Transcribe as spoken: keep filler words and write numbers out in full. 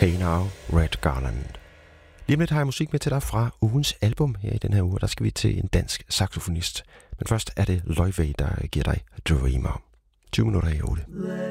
Hey Now, Red Garland. Lige om lidt har jeg musik med til dig fra ugens album her i den her uge. Der skal vi til en dansk saxofonist. Men først er det Loyve, der giver dig Dreamer. tyve minutter i otte.